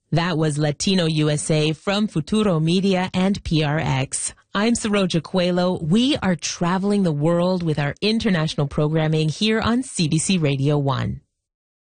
That was Latino USA from Futuro Media and PRX. I'm Saroja Coelho. We are traveling the world with our international programming here on CBC Radio 1.